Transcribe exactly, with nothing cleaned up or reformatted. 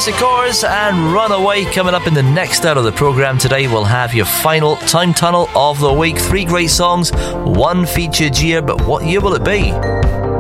Basic Chorus and Runaway coming up in the next hour of the programme today. We'll have your final Time Tunnel of the week. Three great songs, one featured year, but what year will it be?